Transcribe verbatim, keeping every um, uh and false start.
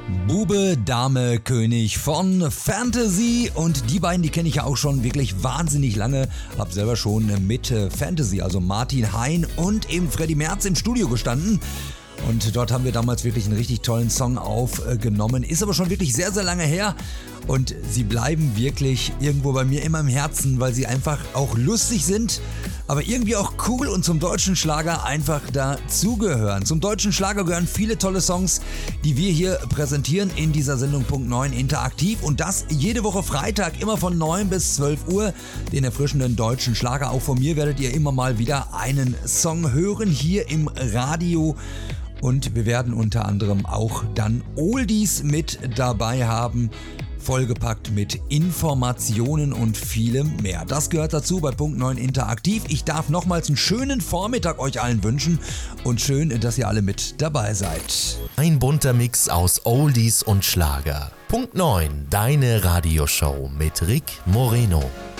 Bube, Dame, König von Fantasy, und die beiden, die kenne ich ja auch schon wirklich wahnsinnig lange. Hab selber schon mit Fantasy, also Martin Hein und eben Freddy Merz im Studio gestanden. Und dort haben wir damals wirklich einen richtig tollen Song aufgenommen. Ist aber schon wirklich sehr, sehr lange her. Und sie bleiben wirklich irgendwo bei mir immer im Herzen, weil sie einfach auch lustig sind, aber irgendwie auch cool und zum deutschen Schlager einfach dazugehören. Zum deutschen Schlager gehören viele tolle Songs, die wir hier präsentieren in dieser Sendung Punkt neun Interaktiv. Und das jede Woche Freitag, immer von neun bis zwölf Uhr. Den erfrischenden deutschen Schlager. Auch von mir werdet ihr immer mal wieder einen Song hören hier im Radio. Und wir werden unter anderem auch dann Oldies mit dabei haben, vollgepackt mit Informationen und vielem mehr. Das gehört dazu bei Punkt neun Interaktiv. Ich darf nochmals einen schönen Vormittag euch allen wünschen und schön, dass ihr alle mit dabei seid. Ein bunter Mix aus Oldies und Schlager. Punkt neun, deine Radioshow mit Rick Moreno.